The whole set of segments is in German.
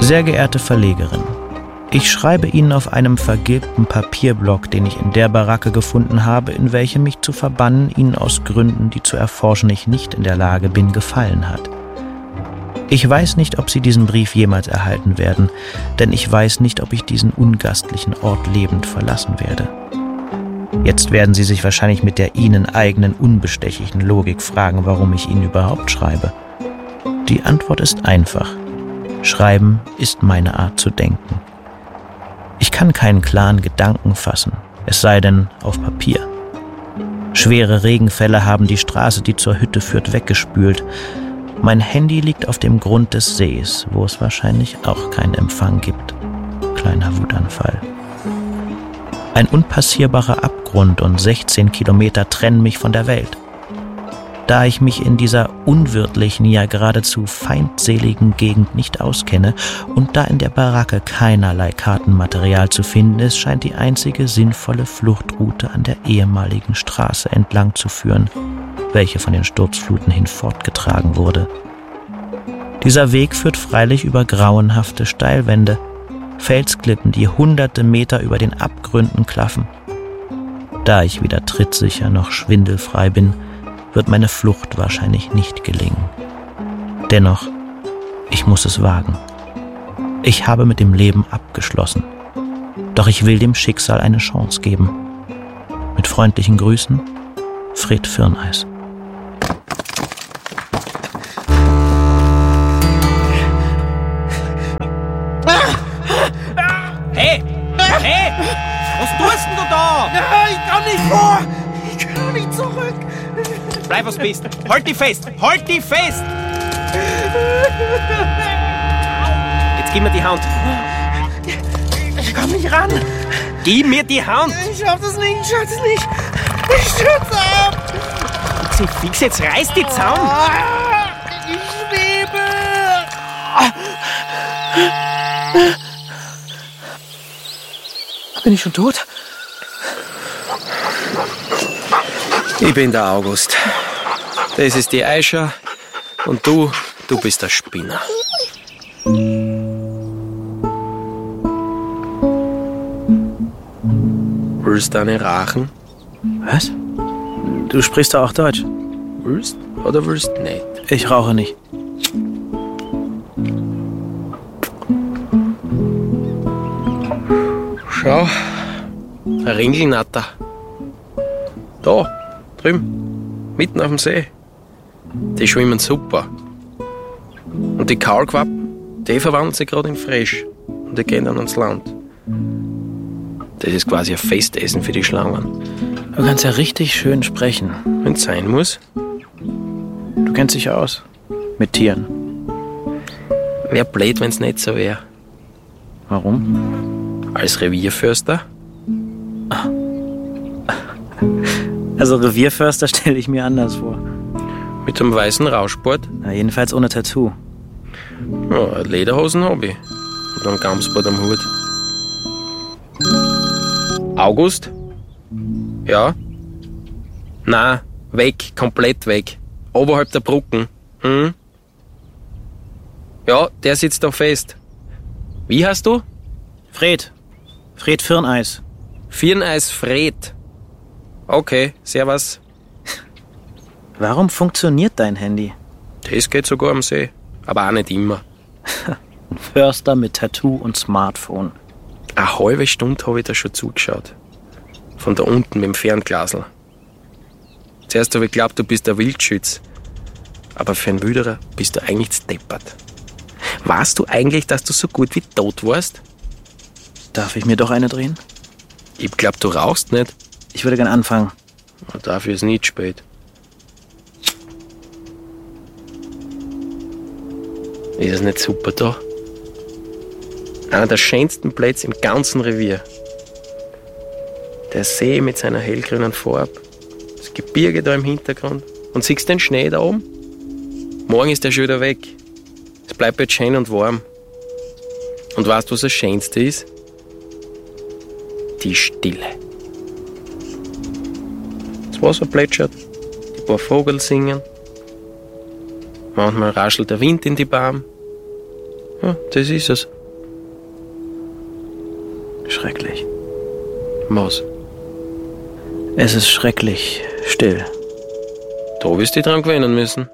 Sehr geehrte Verlegerin, ich schreibe Ihnen auf einem vergilbten Papierblock, den ich in der Baracke gefunden habe, in welche mich zu verbannen Ihnen aus Gründen, die zu erforschen ich nicht in der Lage bin, gefallen hat. Ich weiß nicht, ob Sie diesen Brief jemals erhalten werden, denn ich weiß nicht, ob ich diesen ungastlichen Ort lebend verlassen werde. Jetzt werden Sie sich wahrscheinlich mit der Ihnen eigenen unbestechlichen Logik fragen, warum ich Ihnen überhaupt schreibe. Die Antwort ist einfach. Schreiben ist meine Art zu denken. Ich kann keinen klaren Gedanken fassen, es sei denn auf Papier. Schwere Regenfälle haben die Straße, die zur Hütte führt, weggespült. Mein Handy liegt auf dem Grund des Sees, wo es wahrscheinlich auch keinen Empfang gibt. Kleiner Wutanfall. Ein unpassierbarer Abgrund und 16 Kilometer trennen mich von der Welt. Da ich mich in dieser unwirtlichen, ja geradezu feindseligen Gegend nicht auskenne und da in der Baracke keinerlei Kartenmaterial zu finden ist, scheint die einzige sinnvolle Fluchtroute an der ehemaligen Straße entlang zu führen, welche von den Sturzfluten hin fortgetragen wurde. Dieser Weg führt freilich über grauenhafte Steilwände, Felsklippen, die hunderte Meter über den Abgründen klaffen. Da ich weder trittsicher noch schwindelfrei bin, wird meine Flucht wahrscheinlich nicht gelingen. Dennoch, ich muss es wagen. Ich habe mit dem Leben abgeschlossen. Doch ich will dem Schicksal eine Chance geben. Mit freundlichen Grüßen, Fred Firneis. Hey! Hey! Was tust denn du da? Ich kann nicht vor! Ich kann nicht zurück! Bleib, was bist. Halt dich fest! Halt dich fest! Jetzt gib mir die Hand. Ich komm nicht ran! Gib mir die Hand! Ich schaff das nicht, ich schaff das nicht! Ich stürze ab! Fix, jetzt reiß die zusammen! Ich schwebe! Bin ich schon tot? Ich bin der August. Das ist die Aisha. Und du bist der Spinner. Willst du eine Rachen? Was? Du sprichst doch auch Deutsch. Willst oder willst nicht? Ich rauche nicht. Schau, ein Ringelnatter. Da, drüben, mitten auf dem See. Die schwimmen super. Und die Kaulquappen, die verwandeln sich gerade in Frisch. Und die gehen dann ans Land. Das ist quasi ein Festessen für die Schlangen. Du kannst ja richtig schön sprechen. Wenn's sein muss. Du kennst dich aus. Mit Tieren. Wär blöd, wenn's nicht so wär. Warum? Als Revierförster? Also Revierförster stelle ich mir anders vor. Mit einem weißen Rauschbart? Na, jedenfalls ohne Tattoo. Ja, Lederhosen hab ich. Und einen Gamsbart am Hut. August? Ja? Na, weg, komplett weg. Oberhalb der Brücken. Hm? Ja, der sitzt da fest. Wie heißt du? Fred Firneis. Firneis Fred. Okay, servus. Warum funktioniert dein Handy? Das geht sogar am See. Aber auch nicht immer. Ein Förster mit Tattoo und Smartphone. Eine halbe Stunde habe ich da schon zugeschaut. Von da unten mit dem Fernglasl. Zuerst habe ich geglaubt, du bist der Wildschütz. Aber für einen Wilderer bist du eigentlich deppert. Weißt du eigentlich, dass du so gut wie tot warst? Darf ich mir doch eine drehen? Ich glaub, du rauchst nicht. Ich würde gern anfangen. Dafür ist nicht spät. Ist es nicht super da? Einer der schönsten Plätze im ganzen Revier. Der See mit seiner hellgrünen Farbe, das Gebirge da im Hintergrund. Und siehst du den Schnee da oben? Morgen ist der schon wieder weg. Es bleibt jetzt schön und warm. Und weißt du, was das Schönste ist? Die Stille. Das Wasser plätschert, die paar Vögel singen. Manchmal raschelt der Wind in die Baum. Ja, das ist es. Schrecklich. Was? Es ist schrecklich still. Da wirst du dich dran gewöhnen müssen.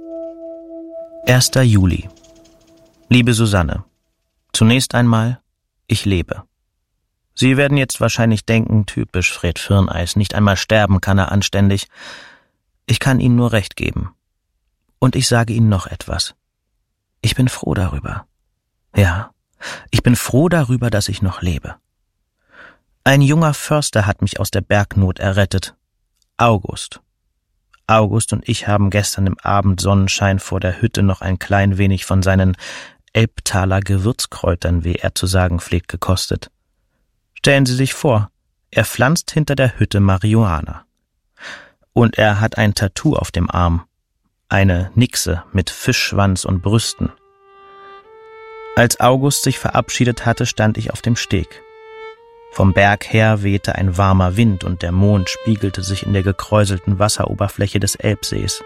1. Juli. Liebe Susanne, zunächst einmal, ich lebe. Sie werden jetzt wahrscheinlich denken, typisch Fred Firneis, nicht einmal sterben kann er anständig. Ich kann Ihnen nur recht geben. Und ich sage Ihnen noch etwas. Ich bin froh darüber. Ja, ich bin froh darüber, dass ich noch lebe. Ein junger Förster hat mich aus der Bergnot errettet. August. August und ich haben gestern im Abendsonnenschein vor der Hütte noch ein klein wenig von seinen Elbtaler Gewürzkräutern, wie er zu sagen pflegt, gekostet. Stellen Sie sich vor, er pflanzt hinter der Hütte Marihuana. Und er hat ein Tattoo auf dem Arm. Eine Nixe mit Fischschwanz und Brüsten. Als August sich verabschiedet hatte, stand ich auf dem Steg. Vom Berg her wehte ein warmer Wind und der Mond spiegelte sich in der gekräuselten Wasseroberfläche des Elbsees.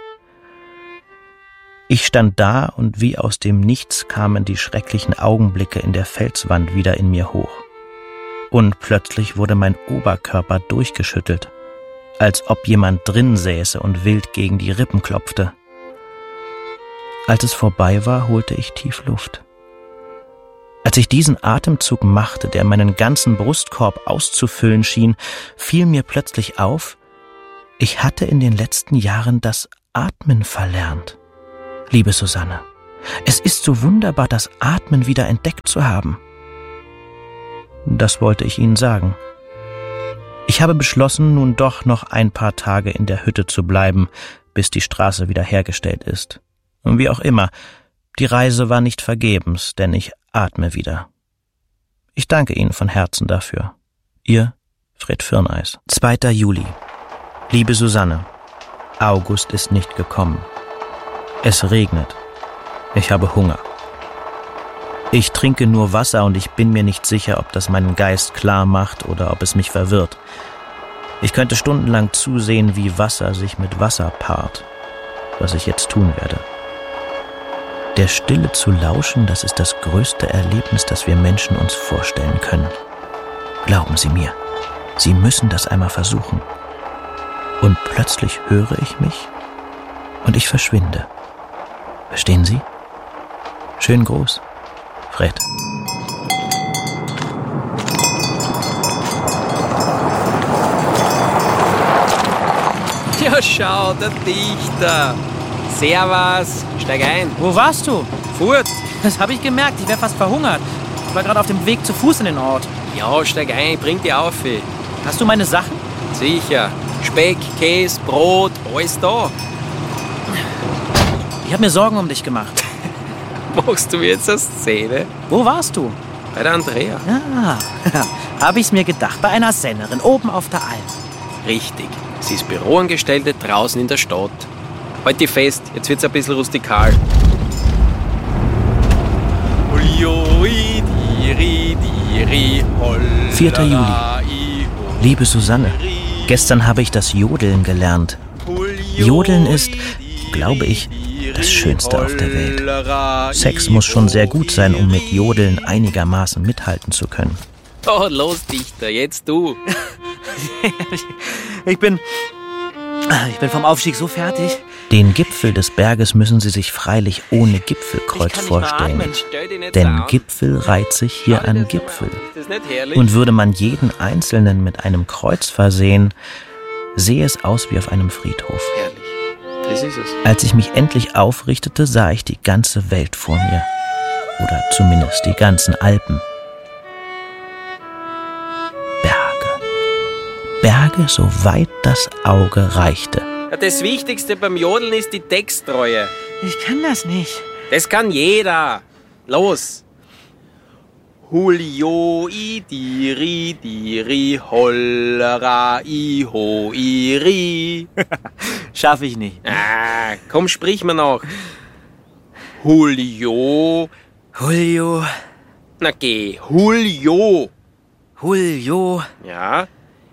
Ich stand da und wie aus dem Nichts kamen die schrecklichen Augenblicke in der Felswand wieder in mir hoch. Und plötzlich wurde mein Oberkörper durchgeschüttelt, als ob jemand drin säße und wild gegen die Rippen klopfte. Als es vorbei war, holte ich tief Luft. Als ich diesen Atemzug machte, der meinen ganzen Brustkorb auszufüllen schien, fiel mir plötzlich auf, ich hatte in den letzten Jahren das Atmen verlernt. Liebe Susanne, es ist so wunderbar, das Atmen wieder entdeckt zu haben. Das wollte ich Ihnen sagen. Ich habe beschlossen, nun doch noch ein paar Tage in der Hütte zu bleiben, bis die Straße wieder hergestellt ist. Und wie auch immer, die Reise war nicht vergebens, denn ich atme wieder. Ich danke Ihnen von Herzen dafür. Ihr Fred Firneis. 2. Juli. Liebe Susanne, August ist nicht gekommen. Es regnet. Ich habe Hunger. Ich trinke nur Wasser und ich bin mir nicht sicher, ob das meinen Geist klar macht oder ob es mich verwirrt. Ich könnte stundenlang zusehen, wie Wasser sich mit Wasser paart, was ich jetzt tun werde. Der Stille zu lauschen, das ist das größte Erlebnis, das wir Menschen uns vorstellen können. Glauben Sie mir, Sie müssen das einmal versuchen. Und plötzlich höre ich mich und ich verschwinde. Verstehen Sie? Schönen Gruß, Fred. Ja, schau, der Dichter. Servus, steig ein. Wo warst du? Furt. Das habe ich gemerkt, ich wäre fast verhungert. Ich war gerade auf dem Weg zu Fuß in den Ort. Ja, steig ein, bring die auf. Hast du meine Sachen? Sicher. Speck, Käse, Brot, alles da. Ich habe mir Sorgen um dich gemacht. Machst du mir jetzt eine Szene? Wo warst du? Bei der Andrea. Ja, habe ich's mir gedacht, bei einer Sennerin, oben auf der Alm. Richtig. Sie ist Büroangestellte draußen in der Stadt. Halt dich fest, jetzt wird's ein bisschen rustikal. 4. Juli. Liebe Susanne, gestern habe ich das Jodeln gelernt. Jodeln ist, glaube ich, das Schönste auf der Welt. Sex muss schon sehr gut sein, um mit Jodeln einigermaßen mithalten zu können. Oh, los, Dichter, jetzt du. Ich bin vom Aufstieg so fertig. Den Gipfel des Berges müssen Sie sich freilich ohne Gipfelkreuz vorstellen. Denn Gipfel reiht sich hier an Gipfel. Und würde man jeden einzelnen mit einem Kreuz versehen, sehe es aus wie auf einem Friedhof. Herrlich. Das ist es. Als ich mich endlich aufrichtete, sah ich die ganze Welt vor mir. Oder zumindest die ganzen Alpen. Berge, so weit das Auge reichte. Das Wichtigste beim Jodeln ist die Texttreue. Ich kann das nicht. Das kann jeder. Los. Hulio, idiri, diri, hollera, iho, iri. Schaff ich nicht. Ah, komm, sprich mir noch. Hulio. Julio. Na geh, Hulio. Julio. Ja.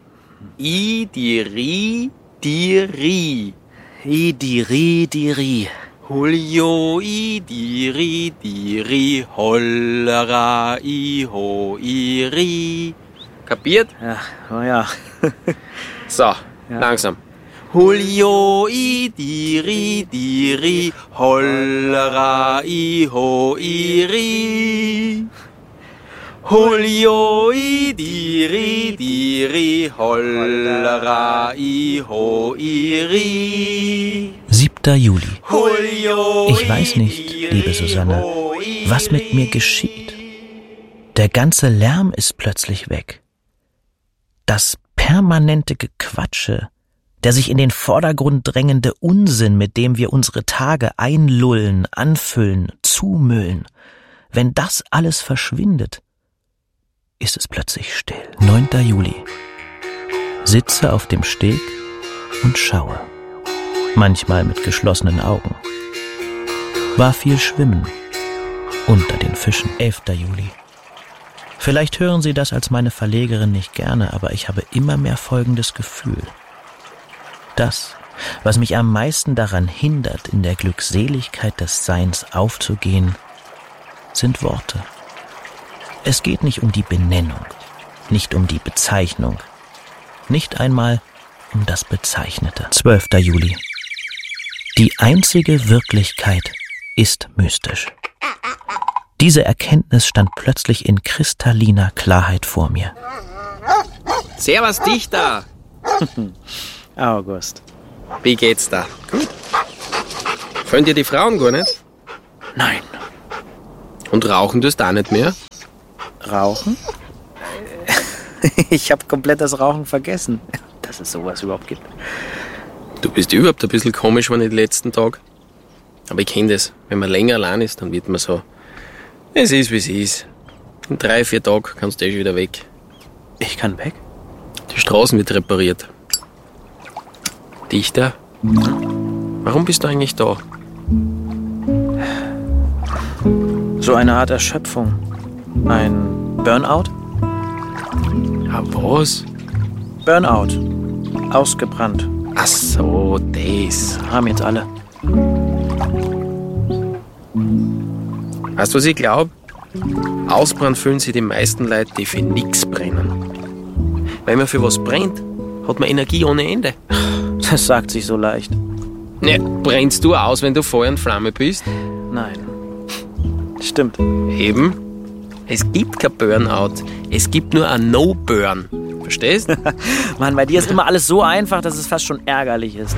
Idiri, diri. Idiri, diri. Julio, idiri, diri, hollera, iho, iri. Kapiert? Ja, oh ja. So, langsam. Hulio i diri diri, hollera i ho iri. Hulio i diri diri, hollera i ho iri. 7. Juli. Hulio Ich weiß nicht, liebe Susanne, was mit mir geschieht. Der ganze Lärm ist plötzlich weg. Das permanente Gequatsche, der sich in den Vordergrund drängende Unsinn, mit dem wir unsere Tage einlullen, anfüllen, zumüllen, wenn das alles verschwindet, ist es plötzlich still. 9. Juli. Sitze auf dem Steg und schaue. Manchmal mit geschlossenen Augen. War viel Schwimmen unter den Fischen. 11. Juli. Vielleicht hören Sie das als meine Verlegerin nicht gerne, aber ich habe immer mehr folgendes Gefühl. Das, was mich am meisten daran hindert, in der Glückseligkeit des Seins aufzugehen, sind Worte. Es geht nicht um die Benennung, nicht um die Bezeichnung, nicht einmal um das Bezeichnete. 12. Juli. Die einzige Wirklichkeit ist mystisch. Diese Erkenntnis stand plötzlich in kristalliner Klarheit vor mir. Servus, Dichter. August. Wie geht's da? Gut. Können dir die Frauen gar nicht? Nein. Und rauchen tust du auch nicht mehr? Rauchen? Ich habe komplett das Rauchen vergessen, dass es sowas überhaupt gibt. Du bist überhaupt ein bisschen komisch, wenn ich den letzten Tag. Aber ich kenne das. Wenn man länger allein ist, dann wird man so. Es ist, wie es ist. In 3-4 Tagen kannst du schon wieder weg. Ich kann weg? Die Straßen wird repariert. Dichter? Warum bist du eigentlich da? So eine Art Erschöpfung. Ein Burnout? Ah, was? Burnout. Ausgebrannt. Ach so, das. Haben jetzt alle. Weißt du, was ich glaube? Ausbrannt fühlen sich die meisten Leute, die für nichts brennen. Wenn man für was brennt, hat man Energie ohne Ende. Das sagt sich so leicht. Ne, brennst du aus, wenn du Feuer und Flamme bist? Nein. Stimmt. Eben. Es gibt kein Burnout. Es gibt nur ein No-Burn. Verstehst? Mann, bei dir ist immer alles so einfach, dass es fast schon ärgerlich ist.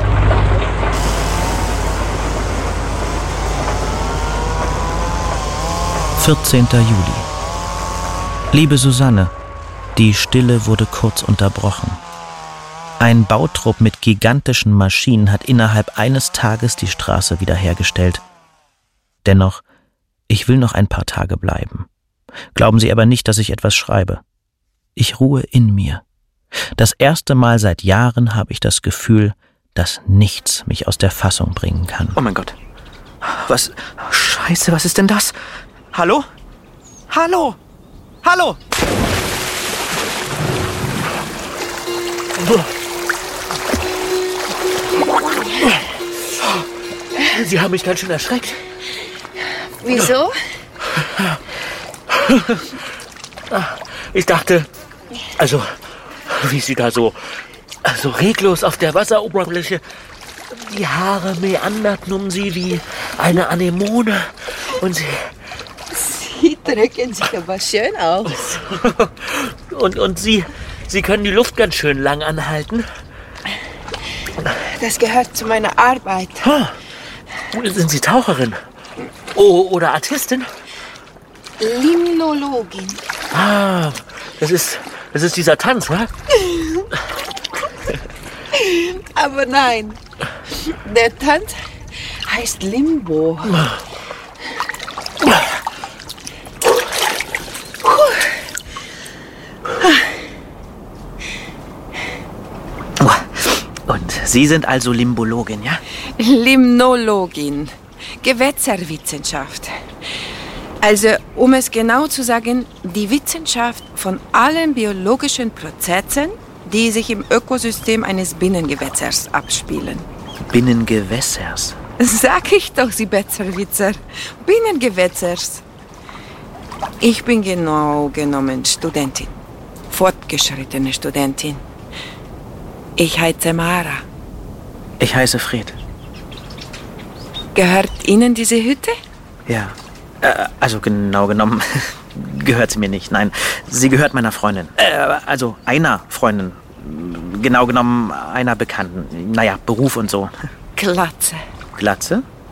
/ 14. Juli. Liebe Susanne, die Stille wurde kurz unterbrochen. Ein Bautrupp mit gigantischen Maschinen hat innerhalb eines Tages die Straße wiederhergestellt. Dennoch, ich will noch ein paar Tage bleiben. Glauben Sie aber nicht, dass ich etwas schreibe. Ich ruhe in mir. Das erste Mal seit Jahren habe ich das Gefühl, dass nichts mich aus der Fassung bringen kann. Oh mein Gott. Was? Scheiße, was ist denn das? Hallo? Hallo? Hallo? Sie haben mich ganz schön erschreckt. Wieso? Ich dachte, also, wie Sie da so reglos auf der Wasseroberfläche, die Haare meanderten um Sie wie eine Anemone und Sie drücken sich aber schön aus. und Sie können die Luft ganz schön lang anhalten. Das gehört zu meiner Arbeit. Sind Sie Taucherin? Oder Artistin? Limnologin. Ah, das ist dieser Tanz, wa? Aber nein, der Tanz heißt Limbo. Und Sie sind also Limbologin, ja? Limnologin, Gewässerwissenschaft. Also, um es genau zu sagen, die Wissenschaft von allen biologischen Prozessen, die sich im Ökosystem eines Binnengewässers abspielen. Binnengewässers? Sag ich doch, Sie Besserwitzer. Binnengewässers. Ich bin genau genommen Studentin. fortgeschrittene Studentin. Ich heiße Mara. Ich heiße Fred. Gehört Ihnen diese Hütte? Ja. Also genau genommen gehört sie mir nicht. Nein, sie gehört meiner Freundin. Also einer Freundin. Genau genommen einer Bekannten. Naja, Beruf und so. Glatze. Glatze?